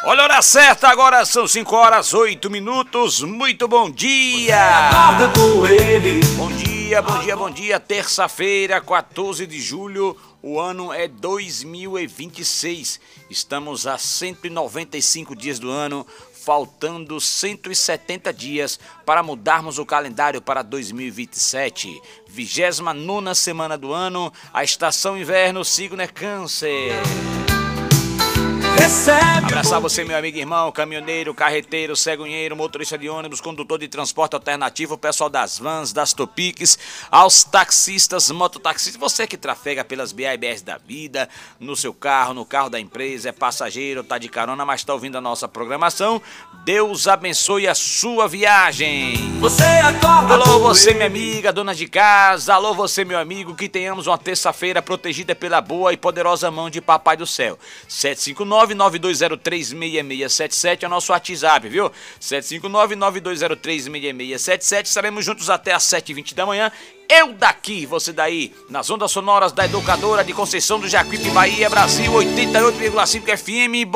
Olha a hora certa, agora são 5 horas 8 minutos. Muito bom dia! Bom dia, bom dia, bom dia. Terça-feira, 14 de julho, o ano é 2026. Estamos a 195 dias do ano, faltando 170 dias para mudarmos o calendário para 2027. 29ª semana do ano, a estação inverno, signo é Câncer. Abraçar você, meu amigo e irmão, caminhoneiro, carreteiro, cegonheiro, motorista de ônibus, condutor de transporte alternativo, pessoal das vans, das topiques, aos taxistas, mototaxistas, você que trafega pelas BR-BRs da vida, no seu carro, no carro da empresa, é passageiro, tá de carona, mas tá ouvindo a nossa programação. Deus abençoe a sua viagem. Alô, você, minha amiga, dona de casa, alô, você, meu amigo, que tenhamos uma terça-feira protegida pela boa e poderosa mão de Papai do Céu. 759-9203-6677 é o nosso WhatsApp, viu? 759-9203-6677. Estaremos juntos até às 7h20 da manhã. Eu daqui, você daí, nas ondas sonoras da Educadora de Conceição do Jacuípe, Bahia, Brasil, 88,5 FM.